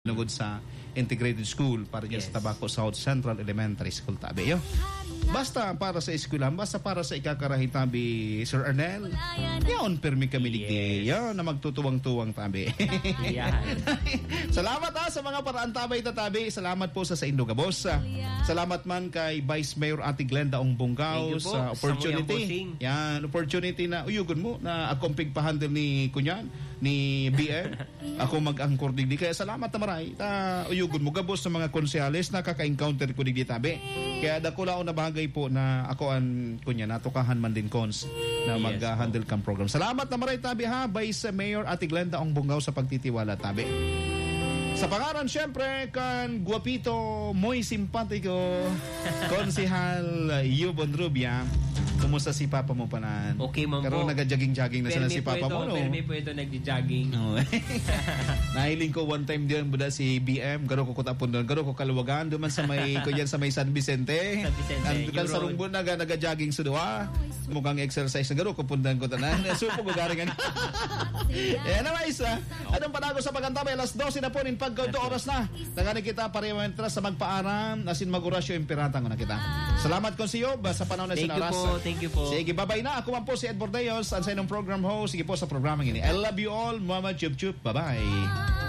nugod sa integrated school para dyan sa Tabaco South Central Elementary School tabi yo. Basta para sa eskwelahan, basta para sa ikakarahi tabi Sir Arnel. Yaon permi kami digdi. Yan na magtutuwang-tuwang tabi. Yan. Salamat sa mga paraan tabay tabi. Salamat po sa Indogabos. Salamat man kay Vice Mayor Ate Glenda Ongbongao sa opportunity. Yan, opportunity na uyugon mo na akong pigpa-handle ni kunyan ni BM. Ako mag-angkor digdi kaya salamat na maray. Uyugon mo gabos sa mga konsyales na kaka-encounter ko digdi tabi. Kaya dako lao na bagay po na ako an kunya natukahan man din cons na mag-handle kang program. Salamat na maray tabi ha Vice Mayor Ate Glenda Ongbongao sa pagtitiwala tabi. Sa pangalan syempre kan guwapito muy simpatiko Konsehal Yubon Rubia. Kumusta si Papa mo panan? Okay, Mambo. Karoon nag-jogging-jogging na sana si Papa mo, no? Permi po ito nag-jogging. No. Nahiling ko one time diyan buda si BM, garo ko kutapon doon, garo ko kaluwagan duman sa may ko diyan sa may San Vicente. San Vicente. Kan sa rungbon nag-jogging sa duwa. Mukhang exercise na garo ko pundan ko tanan. Supo ko garingan. Naman isa. Anong panago sa pagantabay? Alas 12 na po nin pagkaudo oras na. Nangani kita pariwentras sa magpaaram asin magurasyo impiratang na kita. Salamat ko siyo sa panahon na sinaras. Thank you po. Sige, bye-bye na. Ako man po si Edward Dayos, ang sa inong program host. Sige po sa programang ini. I love you all. Mama Chup Chup. Bye-bye.